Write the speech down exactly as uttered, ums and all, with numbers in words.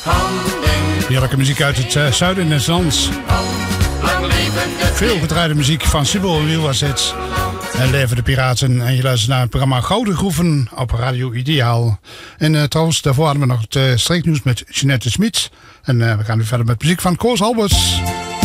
Heerlijke muziek uit het uh, zuiden des lands. Veel gedraaide muziek van Sibyl en Wiel was het. En leven de piraten. En je luistert naar het programma Gouden Groeven op Radio Ideaal. En uh, trouwens, daarvoor hadden we nog het uh, streeknieuws met Jeanette Smit. En uh, we gaan nu verder met muziek van Koos Alberts.